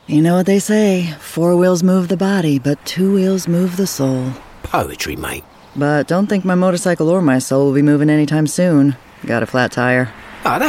You know what they say, 4 wheels move the body, but 2 wheels move the soul. Poetry, mate. But don't think my motorcycle or my soul will be moving anytime soon. Got a flat tire. Ah, that's